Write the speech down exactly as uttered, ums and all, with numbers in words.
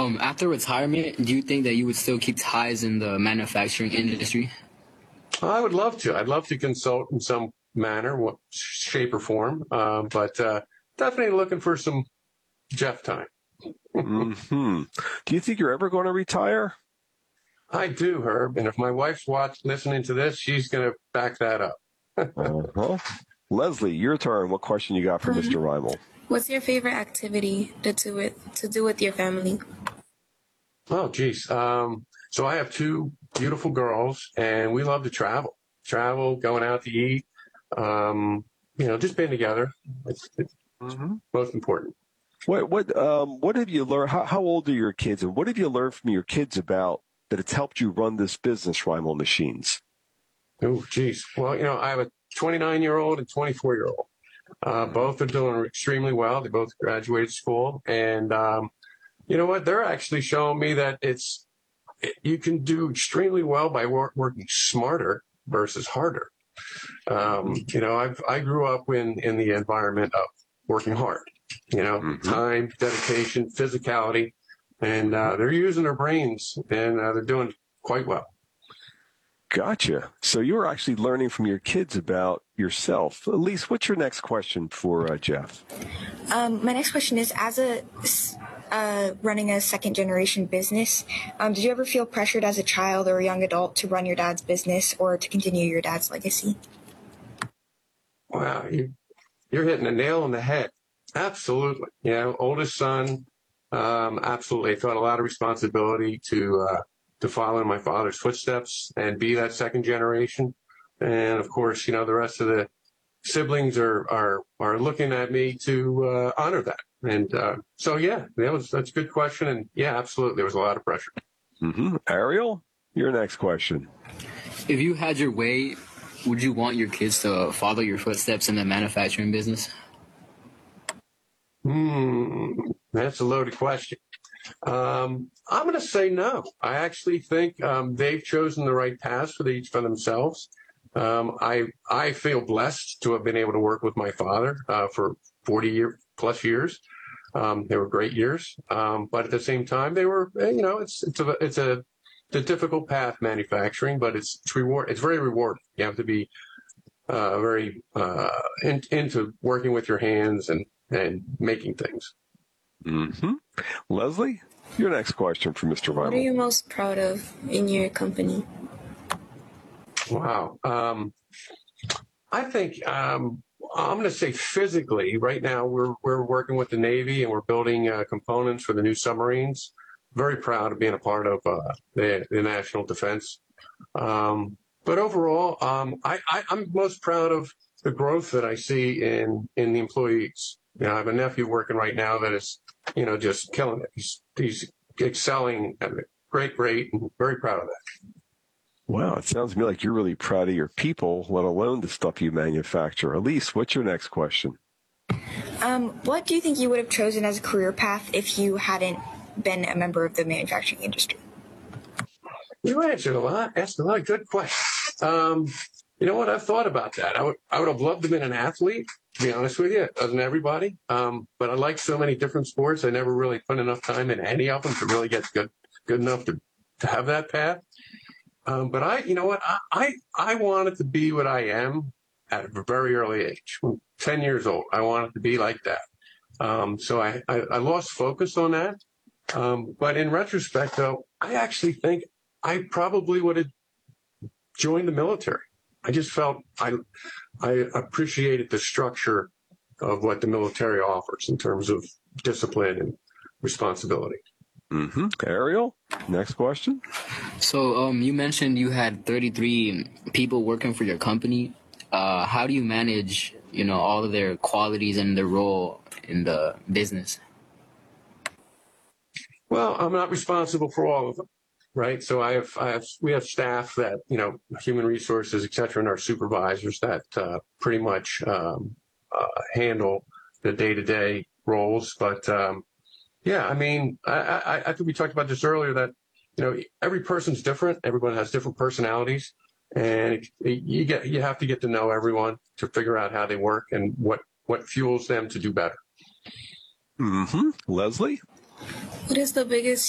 Um, after retirement, do you think that you would still keep ties in the manufacturing industry? I would love to. I'd love to consult in some manner, what shape or form, um, but uh, definitely looking for some Jeff time. hmm Do you think you're ever going to retire? I do, Herb, and if my wife's watch listening to this, she's going to back that up. uh-huh. Leslie, your turn. What question you got for Um, Mister Reimel? What's your favorite activity to do with to do with your family? Oh, geez. Um, so I have two beautiful girls, and we love to travel. Travel, going out to eat, um, you know, just being together. It's, it's Mm-hmm. most important. What what um what have you learned? How, how old are your kids, and what have you learned from your kids about that it's helped you run this business, Reimel Machines? Oh, geez. Well, you know, I have a twenty-nine-year-old and twenty-four-year-old. Uh, both are doing extremely well. They both graduated school, and um, you know what? They're actually showing me that it's you can do extremely well by wor- working smarter versus harder. Um, you know, I've I grew up in in the environment of working hard. You know, Mhm. time, dedication, physicality, and uh, they're using their brains, and uh, they're doing quite well. Gotcha. So you're actually learning from your kids about yourself. Elise, what's your next question for uh, Jeff? Um, my next question is: as a uh, running a second generation business, um, did you ever feel pressured as a child or a young adult to run your dad's business or to continue your dad's legacy? Wow, you, you're hitting a nail on the head. Absolutely. You know, oldest son, um, absolutely. I felt a lot of responsibility to uh, to follow in my father's footsteps and be that second generation. And of course, you know, the rest of the siblings are are are looking at me to uh, honor that. And uh, so, yeah, that was that's a good question. And yeah, absolutely, there was a lot of pressure. Mm-hmm. Ariel, your next question. If you had your way, would you want your kids to follow your footsteps in the manufacturing business? Hmm, that's a loaded question. Um, I'm going to say no. I actually think um, they've chosen the right path for each for themselves. Um, I I feel blessed to have been able to work with my father uh, for forty year plus years. Um, they were great years, um, but at the same time, they were you know it's it's a it's a it's a difficult path manufacturing, but it's it's reward it's very rewarding. You have to be uh, very uh, in, into working with your hands and and making things. Mm-hmm. Leslie, your next question for Mister What are Reimel. you most proud of in your company? Wow. Um, I think um, I'm going to say physically. Right now, we're we're working with the Navy and we're building uh, components for the new submarines. Very proud of being a part of uh, the, the national defense. Um, but overall, um, I, I, I'm most proud of the growth that I see in in the employees. You know, I have a nephew working right now that is, you know, just killing it. He's he's excelling at a great rate, and very proud of that. Wow, it sounds to me like you're really proud of your people, let alone the stuff you manufacture. Elise, what's your next question? Um, what do you think you would have chosen as a career path if you hadn't been a member of the manufacturing industry? You answered a lot, asked a lot of good questions. Um, you know what? I've thought about that. I would, I would have loved to have been an athlete, to be honest with you. Doesn't everybody? Um, but I like so many different sports. I never really put enough time in any of them to really get good, good enough to, to have that path. Um, but I, you know what? I, I, I wanted to be what I am at a very early age. When ten years old, I wanted to be like that. Um, so I, I, I lost focus on that. Um, but in retrospect, though, I actually think I probably would have joined the military. I just felt I I appreciated the structure of what the military offers in terms of discipline and responsibility. Mm-hmm. Ariel, next question. So, um, you mentioned you had thirty-three people working for your company. Uh, how do you manage, you know, all of their qualities and their role in the business? Well, I'm not responsible for all of them, right? So I have, I have we have staff that, you know, human resources, et cetera, and our supervisors that uh, pretty much um, uh, handle the day-to-day roles. But um, yeah, I mean, I, I, I think we talked about this earlier that, you know, every person's different. Everyone has different personalities, and you get you have to get to know everyone to figure out how they work and what what fuels them to do better. Mm-hmm. Leslie? What is the biggest